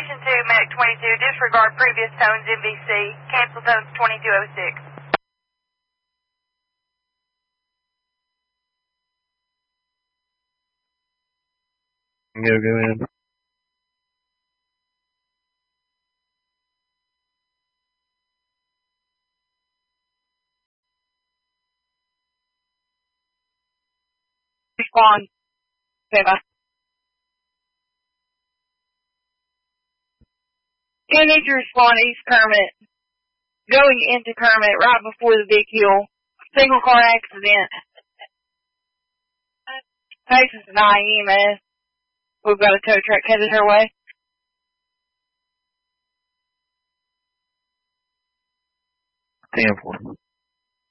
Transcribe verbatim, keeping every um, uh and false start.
Station two, Medic twenty-two, disregard previous tones M V C. Cancel tones twenty-two oh six. Go, go in. Respond. Okay, bye. You need to respond East Kermit. Going into Kermit right before the big hill. Single car accident. Texas and I E M S. We've got a tow truck headed her way. ten four.